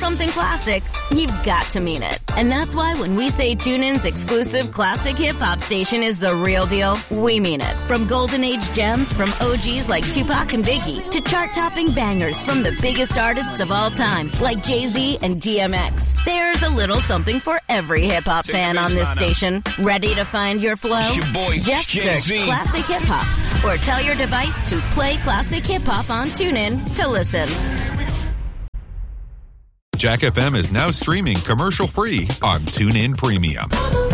something classic, you've got to mean it. And that's why when we say TuneIn's exclusive classic hip-hop station is the real deal, we mean it. From golden age gems from OGs like Tupac and Biggie to chart-topping bangers from the biggest artists of all time like Jay-Z and DMX. There's a little something for every hip-hop fan on this station. Ready to find your flow? Just search Classic Hip Hop or tell your device to play Classic Hip Hop on TuneIn to listen. Jack FM is now streaming commercial-free on TuneIn Premium.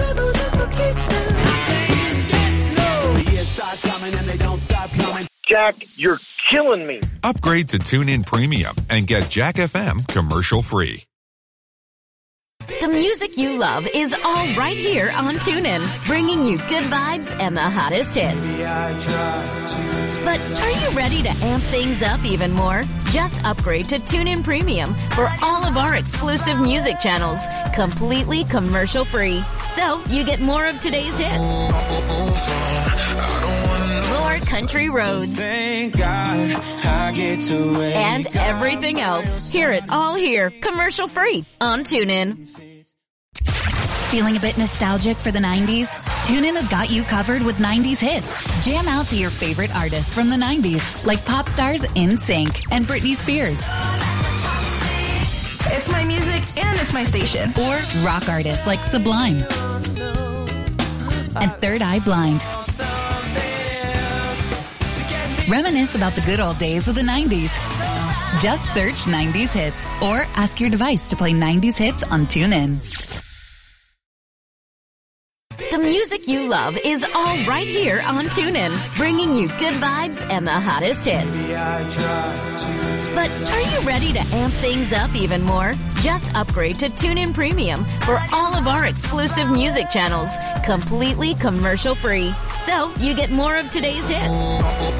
Jack, you're killing me. Upgrade to TuneIn Premium and get Jack FM commercial-free. The music you love is all right here on TuneIn, bringing you good vibes and the hottest hits. But are you ready to amp things up even more? Just upgrade to TuneIn Premium for all of our exclusive music channels, completely commercial-free. So you get more of today's hits. More country roads. Thank God I get to wake and everything else. Hear it all here, commercial-free on TuneIn. Feeling a bit nostalgic for the 90s? TuneIn has got you covered with 90s hits. Jam out to your favorite artists from the 90s, like pop stars NSYNC and Britney Spears. It's my music and it's my station. Or rock artists like Sublime and Third Eye Blind. Reminisce about the good old days of the 90s. Just search 90s hits or ask your device to play 90s hits on TuneIn. The music you love is all right here on TuneIn, bringing you good vibes and the hottest hits. But are you ready to amp things up even more? Just upgrade to TuneIn Premium for all of our exclusive music channels, completely commercial-free. So you get more of today's hits.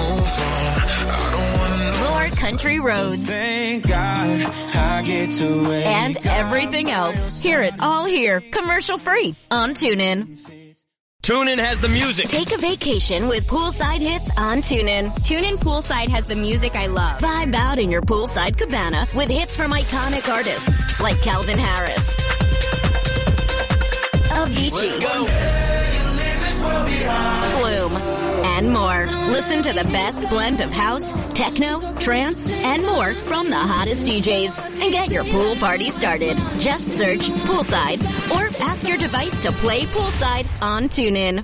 More country roads. Thank God I get to wake and everything else. Hear it all here, commercial-free on TuneIn. TuneIn has the music. Take a vacation with poolside hits on TuneIn. TuneIn Poolside has the music I love. Vibe out in your poolside cabana with hits from iconic artists like Calvin Harris, Avicii, Flume, and more. Listen to the best blend of house, techno, trance, and more from the hottest DJs and get your pool party started. Just search Poolside or ask your device to play Poolside on TuneIn.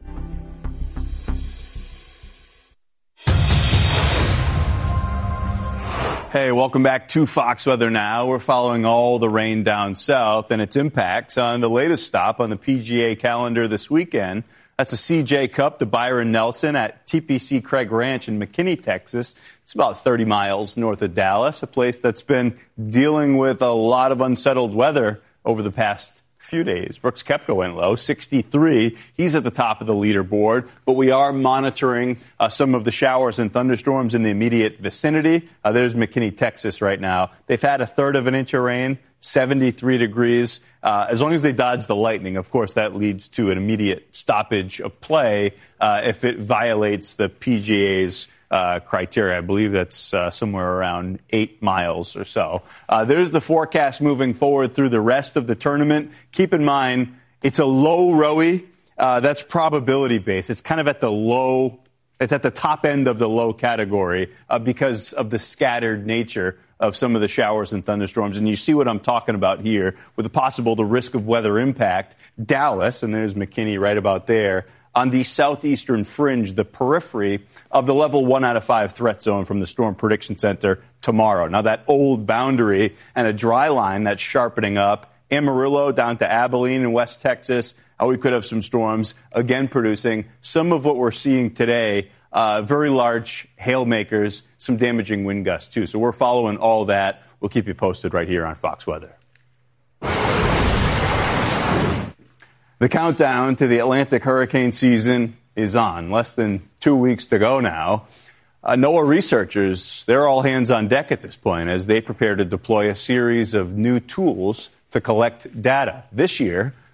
Hey, welcome back to Fox Weather Now. We're following all the rain down south and its impacts on the latest stop on the PGA calendar this weekend. That's the CJ Cup, the Byron Nelson at TPC Craig Ranch in McKinney, Texas. It's about 30 miles north of Dallas, a place that's been dealing with a lot of unsettled weather over the past few days. Brooks Koepka went low, 63. He's at the top of the leaderboard, but we are monitoring some of the showers and thunderstorms in the immediate vicinity. There's McKinney, Texas right now. They've had a third of an inch of rain, 73 degrees. As long as they dodge the lightning, of course, that leads to an immediate stoppage of play if it violates the PGA's criteria. I believe that's somewhere around 8 miles or so. There's the forecast moving forward through the rest of the tournament. Keep in mind, it's a low rowie. That's probability based. It's kind of at the low. It's at the top end of the low category because of the scattered nature of some of the showers and thunderstorms. And you see what I'm talking about here with the risk of weather impact. Dallas, and there's McKinney right about there, on the southeastern fringe, the periphery of the level 1 out of 5 threat zone from the Storm Prediction Center tomorrow. Now, that old boundary and a dry line that's sharpening up. Amarillo down to Abilene in West Texas. We could have some storms, again, producing some of what we're seeing today. Very large hail makers, some damaging wind gusts, too. So we're following all that. We'll keep you posted right here on Fox Weather. The countdown to the Atlantic hurricane season is on. Less than 2 weeks to go now. NOAA researchers, they're all hands on deck at this point as they prepare to deploy a series of new tools to collect data. This year,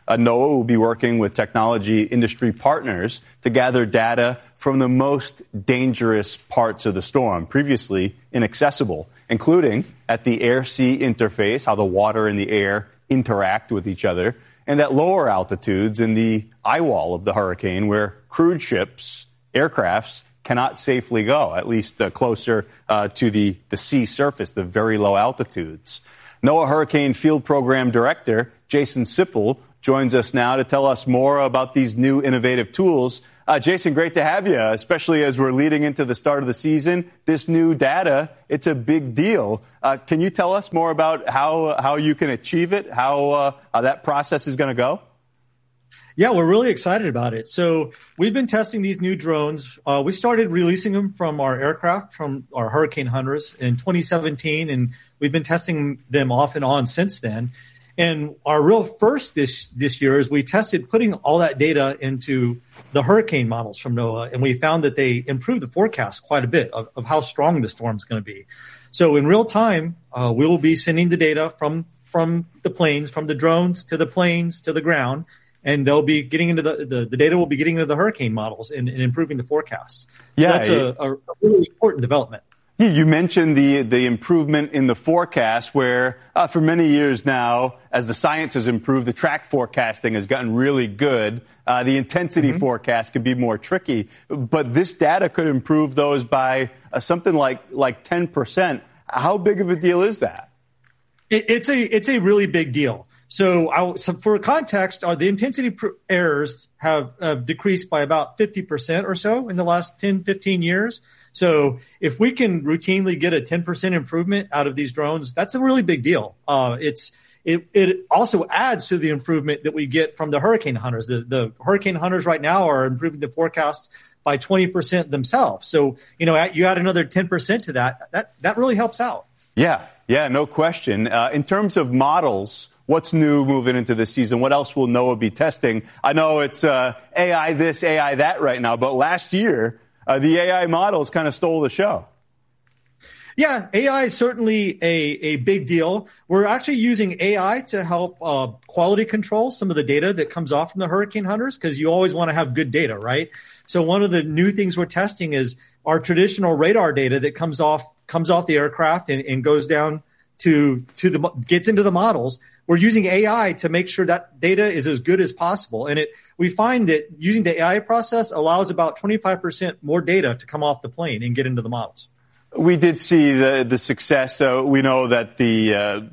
NOAA will be working with technology industry partners to gather data from the most dangerous parts of the storm, previously inaccessible, including at the air-sea interface, how the water and the air interact with each other, and at lower altitudes in the eye wall of the hurricane, where cruise ships, aircrafts cannot safely go, at least closer to the sea surface, the very low altitudes. NOAA Hurricane Field Program Director Jason Sipple joins us now to tell us more about these new innovative tools. Jason, great to have you, especially as we're leading into the start of the season. This new data, it's a big deal. Can you tell us more about how you can achieve it, how that process is going to go? Yeah, we're really excited about it. So we've been testing these new drones. We started releasing them from our aircraft, from our Hurricane Hunters in 2017, and we've been testing them off and on since then. And our real first this year is we tested putting all that data into the hurricane models from NOAA, and we found that they improved the forecast quite a bit of how strong the storm is going to be. So in real time, we will be sending the data from the planes, from the drones to the planes to the ground, and they'll be getting into the data will be getting into the hurricane models and improving the forecasts. Yeah, so that's a really important development. You mentioned the improvement in the forecast where for many years now, as the science has improved, the track forecasting has gotten really good. The intensity forecast could be more tricky, but this data could improve those by something like 10%. How big of a deal is that? It's a really big deal. So for context, the intensity errors have decreased by about 50% or so in the last 10, 15 years. So if we can routinely get a 10% improvement out of these drones, that's a really big deal. It also adds to the improvement that we get from the Hurricane Hunters. The Hurricane Hunters right now are improving the forecast by 20% themselves. So, you add another 10% to that really helps out. Yeah, no question. In terms of models, what's new moving into this season? What else will NOAA be testing? I know it's AI this, AI that right now, but last year, the AI models kind of stole the show. Yeah, AI is certainly a big deal. We're actually using AI to help quality control some of the data that comes off from the Hurricane Hunters, because you always want to have good data, right? So one of the new things we're testing is our traditional radar data that comes off the aircraft and goes down gets into the models. We're using AI to make sure that data is as good as possible. And we find that using the AI process allows about 25% more data to come off the plane and get into the models. We did see the success. We know that the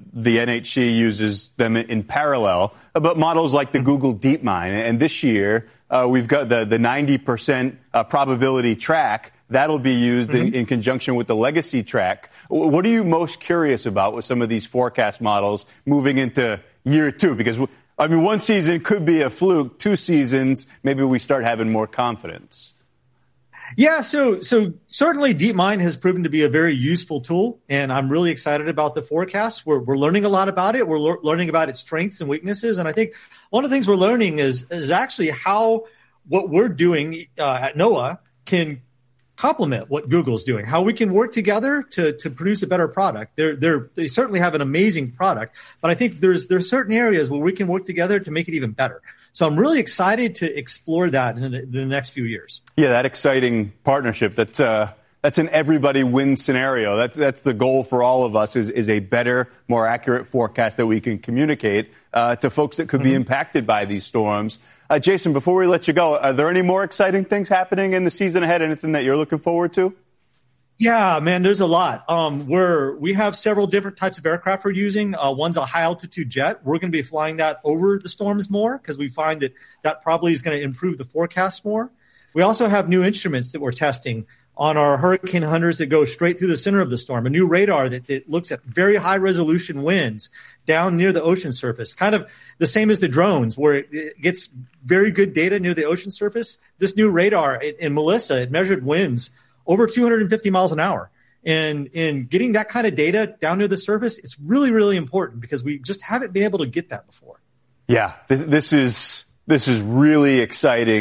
NHC uses them in parallel, but models like the Google DeepMind. And this year, we've got the 90% probability track. That'll be used in conjunction with the legacy track. What are you most curious about with some of these forecast models moving into year two? Because, one season could be a fluke. 2 seasons, maybe we start having more confidence. Yeah, so certainly DeepMind has proven to be a very useful tool, and I'm really excited about the forecast. We're learning a lot about it. We're learning about its strengths and weaknesses, and I think one of the things we're learning is actually how what we're doing at NOAA can complement what Google's doing, how we can work together to produce a better product. They certainly have an amazing product, but I think there's certain areas where we can work together to make it even better. So I'm really excited to explore that in the next few years. Yeah, that exciting partnership. That's an everybody win scenario. That's the goal for all of us is a better, more accurate forecast that we can communicate to folks that could be impacted by these storms. Jason, before we let you go, are there any more exciting things happening in the season ahead? Anything that you're looking forward to? Yeah, man, there's a lot. We have several different types of aircraft we're using. One's a high-altitude jet. We're going to be flying that over the storms more because we find that probably is going to improve the forecast more. We also have new instruments that we're testing on our Hurricane Hunters that go straight through the center of the storm, a new radar that looks at very high-resolution winds down near the ocean surface, kind of the same as the drones, where it gets very good data near the ocean surface. This new radar in Melissa, it measured winds over 250 miles an hour. And getting that kind of data down near the surface, it's really, really important because we just haven't been able to get that before. Yeah, this is really exciting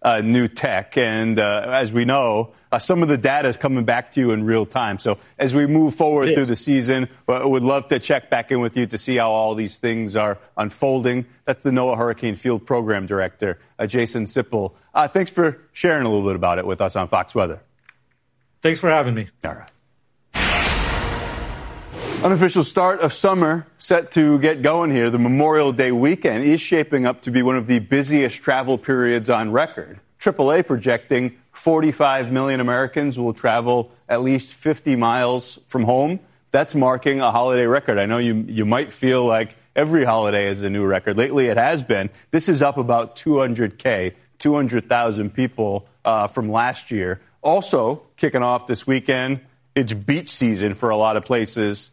new tech. And as we know, some of the data is coming back to you in real time. So as we move forward through the season, I would love to check back in with you to see how all these things are unfolding. That's the NOAA Hurricane Field Program Director, Jason Sipple. Thanks for sharing a little bit about it with us on Fox Weather. Thanks for having me. All right. Unofficial start of summer set to get going here. The Memorial Day weekend is shaping up to be one of the busiest travel periods on record. AAA projecting 45 million Americans will travel at least 50 miles from home. That's marking a holiday record. I know you might feel like every holiday is a new record. Lately it has been. This is up about 200,000 people from last year. Also kicking off this weekend, it's beach season for a lot of places.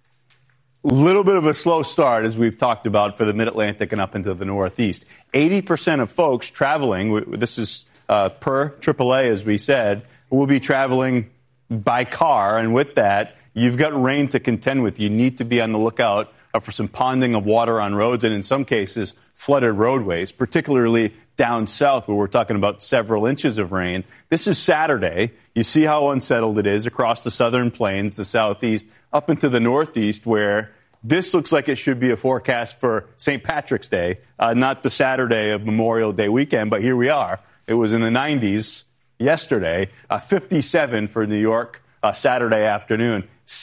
Little bit of a slow start, as we've talked about, for the Mid-Atlantic and up into the Northeast. 80% of folks traveling, this is per AAA, as we said, will be traveling by car. And with that, you've got rain to contend with. You need to be on the lookout for some ponding of water on roads and, in some cases, flooded roadways, particularly down south, where we're talking about several inches of rain. This is Saturday. You see how unsettled it is across the southern plains, the southeast, up into the northeast, where this looks like it should be a forecast for St. Patrick's Day, not the Saturday of Memorial Day weekend, but here we are. It was in the 90s yesterday, 57 for New York Saturday afternoon,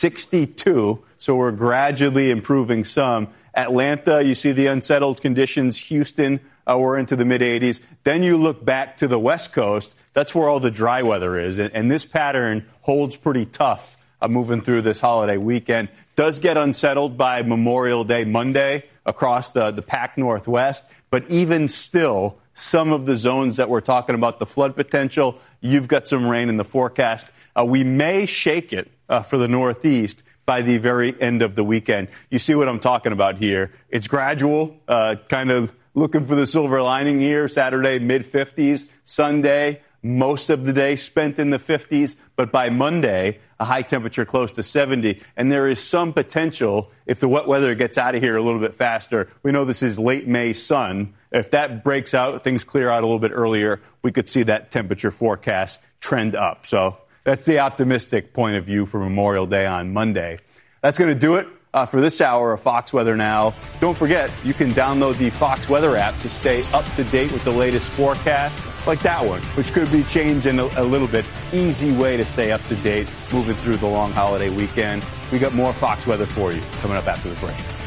62, so we're gradually improving some. Atlanta, you see the unsettled conditions. Houston, we're into the mid-80s. Then you look back to the West Coast. That's where all the dry weather is, and this pattern holds pretty tough moving through this holiday weekend. Does get unsettled by Memorial Day Monday across the Pac Northwest, but even still, some of the zones that we're talking about, the flood potential, you've got some rain in the forecast. We may shake it for the Northeast by the very end of the weekend. You see what I'm talking about here. It's gradual, kind of looking for the silver lining here. Saturday, mid-50s. Sunday, most of the day spent in the 50s. But by Monday, a high temperature close to 70. And there is some potential, if the wet weather gets out of here a little bit faster. We know this is late May sun. If that breaks out, things clear out a little bit earlier, we could see that temperature forecast trend up. So that's the optimistic point of view for Memorial Day on Monday. That's going to do it for this hour of Fox Weather Now. Don't forget, you can download the Fox Weather app to stay up to date with the latest forecast, like that one, which could be changed in a little bit. Easy way to stay up to date moving through the long holiday weekend. We got more Fox Weather for you coming up after the break.